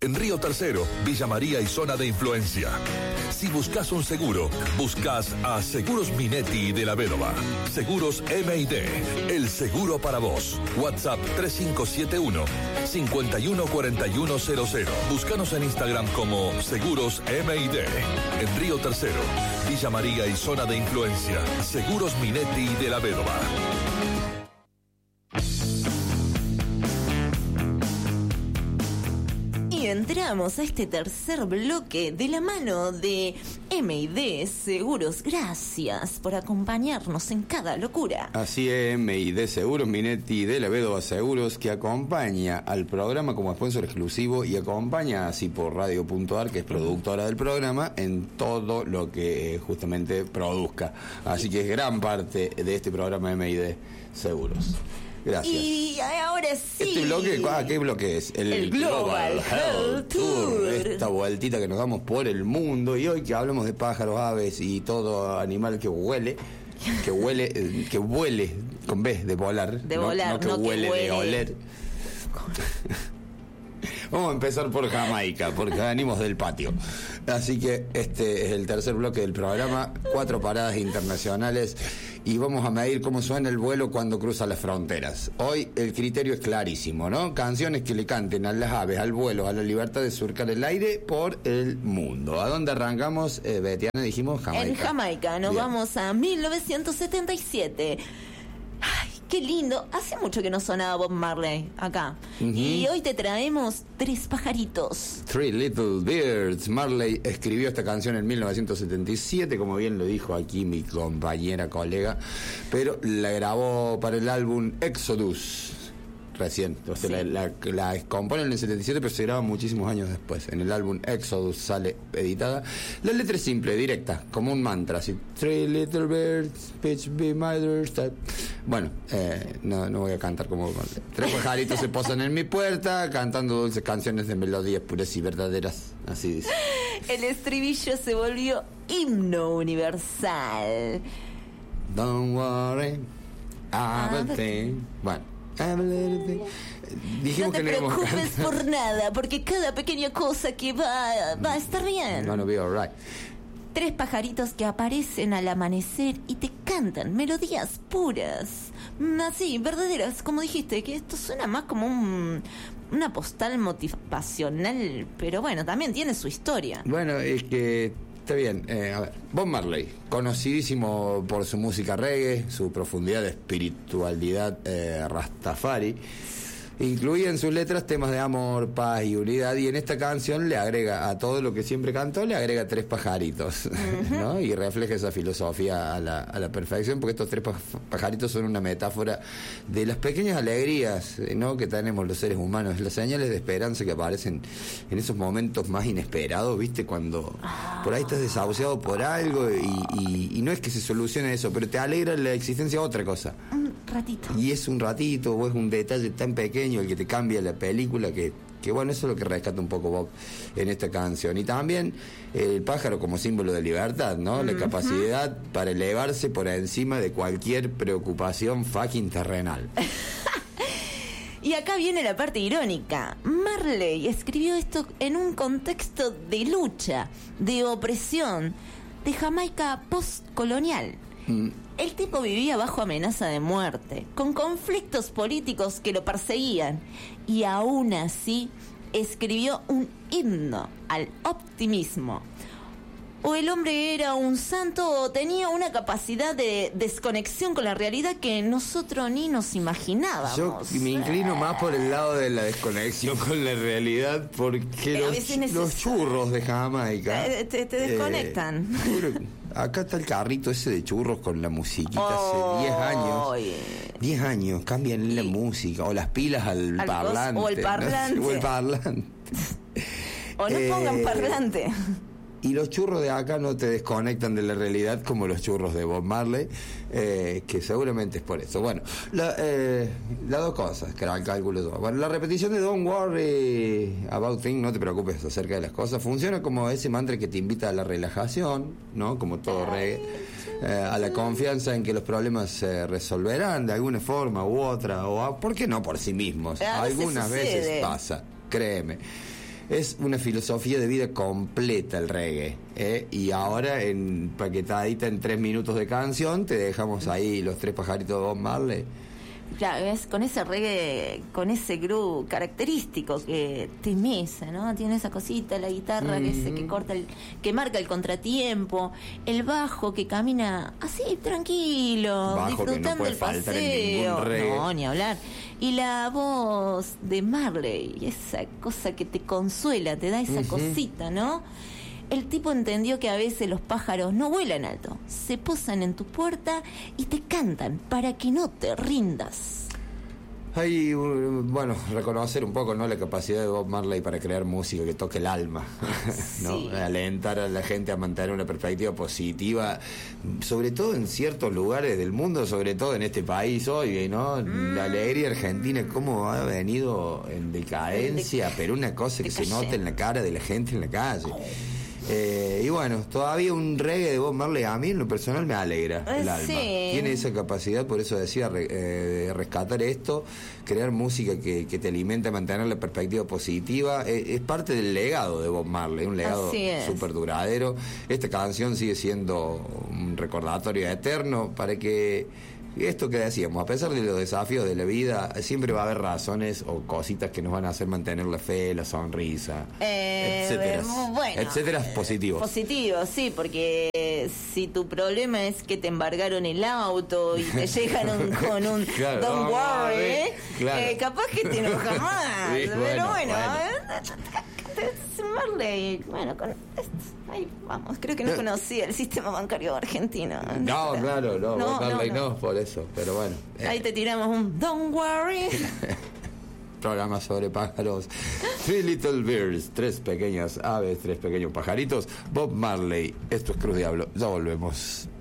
en Río Tercero, Villa María y zona de influencia. Si buscas un seguro, buscas a Seguros Minetti de la Vedova. Seguros M&D, el seguro para vos. WhatsApp 3571-514100. Búscanos en Instagram como Seguros M&D. En Río Tercero, Villa María y zona de influencia. Seguros Minetti de la Vedova. Y entramos a este tercer bloque de la mano de M&D Seguros. Gracias por acompañarnos en cada locura. Así es, M&D Seguros Minetti de la Vedova Seguros, que acompaña al programa como sponsor exclusivo y acompaña así por Radio.ar, que es productora del programa, en todo lo que justamente produzca. Así que es gran parte de este programa M&D Seguros. Gracias. Y ahora sí. ¿Este bloque? ¿Qué bloque es? El Global Health Tour. Esta vueltita que nos damos por el mundo. Y hoy que hablamos de pájaros, aves y todo animal que vuele, con B, de volar. De volar, no que huele, de oler. Vamos a empezar por Jamaica, porque venimos del patio. Así que este es el tercer bloque del programa, 4 paradas internacionales, y vamos a medir cómo suena el vuelo cuando cruza las fronteras. Hoy el criterio es clarísimo, ¿no? Canciones que le canten a las aves, al vuelo, a la libertad de surcar el aire por el mundo. ¿A dónde arrancamos, Betiana? Dijimos Jamaica. En Jamaica, nos vamos a 1977. Ay, qué lindo. Hace mucho que no sonaba Bob Marley acá. Y hoy te traemos Tres pajaritos. Three Little Birds. Marley escribió esta canción en 1977, como bien lo dijo aquí mi compañera, colega, pero la grabó para el álbum Exodus. Recién, o sea, sí. la componen en el 77, pero se graba muchísimos años después. En el álbum Exodus sale editada. La letra es simple, directa, como un mantra, así: Three little birds, pitch be my doorstep. Bueno, no voy a cantar como tres pajaritos se posan en mi puerta, cantando dulces canciones de melodías puras y verdaderas. Así dice. El estribillo se volvió himno universal. Don't worry, I will think. Bueno. Dijimos no te preocupes por nada, porque cada pequeña cosa que va a estar bien. Gonna be alright. Tres pajaritos que aparecen al amanecer y te cantan melodías puras, así, verdaderas, como dijiste, que esto suena más como una postal motivacional, pero bueno, también tiene su historia. Bueno, es que está bien. A ver, Bob Marley, conocidísimo por su música reggae, su profundidad de espiritualidad rastafari, incluía en sus letras temas de amor, paz y unidad, y en esta canción le agrega a todo lo que siempre cantó, le agrega tres pajaritos, ¿no? Y refleja esa filosofía a la perfección, porque estos tres pajaritos son una metáfora de las pequeñas alegrías, ¿no?, que tenemos los seres humanos, las señales de esperanza que aparecen en esos momentos más inesperados, ¿viste? Cuando por ahí estás desahuciado por algo y no es que se solucione eso, pero te alegra la existencia otra cosa. Ratito. Y es un ratito, o es un detalle tan pequeño el que te cambia la película, que bueno, eso es lo que rescata un poco Bob en esta canción. Y también el pájaro como símbolo de libertad, ¿no? La capacidad para elevarse por encima de cualquier preocupación fucking terrenal. Y acá viene la parte irónica. Marley escribió esto en un contexto de lucha, de opresión, de Jamaica postcolonial. El tipo vivía bajo amenaza de muerte, con conflictos políticos que lo perseguían, y aún así escribió un himno al optimismo. O el hombre era un santo o tenía una capacidad de desconexión con la realidad que nosotros ni nos imaginábamos. Yo me inclino más por el lado de la desconexión con la realidad, porque los churros de Jamaica te desconectan. Acá está el carrito ese de churros con la musiquita hace 10 años. 10 años, cambian la música, o las pilas al parlante. O el parlante. O el parlante. O no pongan parlante. Y los churros de acá no te desconectan de la realidad como los churros de Bob Marley, que seguramente es por eso. Bueno, las dos cosas, que era el cálculo todo. Bueno, la repetición de Don't Worry About Things, no te preocupes acerca de las cosas, funciona como ese mantra que te invita a la relajación, ¿no? Como todo reggae, a la confianza en que los problemas se resolverán de alguna forma u otra, o ¿por qué no por sí mismos? Algunas veces pasa, créeme. Es una filosofía de vida completa el reggae, y ahora empaquetadita en 3 minutos de canción te dejamos ahí Los Tres Pajaritos de Bob Marley. Claro, es con ese reggae, con ese groove característico que te mesa, ¿no? Tiene esa cosita, la guitarra que corta, que marca el contratiempo, el bajo que camina así tranquilo, Bajo disfrutando que el no puede faltar en paseo. ningún reggae. No, ni hablar. Y la voz de Marley, esa cosa que te consuela, te da esa cosita, ¿no? El tipo entendió que a veces los pájaros no vuelan alto, se posan en tu puerta y te cantan para que no te rindas. Hay, bueno, reconocer un poco, ¿no?, la capacidad de Bob Marley para crear música que toque el alma, ¿no? Sí. Alentar a la gente a mantener una perspectiva positiva, sobre todo en ciertos lugares del mundo, sobre todo en este país hoy, ¿no? La alegría argentina, cómo ha venido en decadencia, pero una cosa que se nota en la cara de la gente en la calle. Y bueno, todavía un reggae de Bob Marley a mí en lo personal me alegra el alma. Sí. Tiene esa capacidad, por eso decía, de rescatar esto, crear música que te alimenta, mantener la perspectiva positiva. Es parte del legado de Bob Marley, un legado súper duradero. Esta canción sigue siendo un recordatorio eterno para que esto que decíamos, a pesar de los desafíos de la vida, siempre va a haber razones o cositas que nos van a hacer mantener la fe, la sonrisa, etcétera. Bueno, etcétera positivos. Positivos, sí, porque si tu problema es que te embargaron el auto y te llegan con un claro, don't worry, claro. Capaz que te enoja más. Sí, pero bueno. Marley, bueno, con esto, ahí vamos, creo que no conocía el sistema bancario argentino. No, claro, no, Bob Marley no, por eso, pero bueno. Ahí te tiramos un don't worry. Programa sobre pájaros. Three Little Birds, 3 pequeñas aves, 3 pequeños pajaritos. Bob Marley, esto es Cruz Diablo, ya volvemos.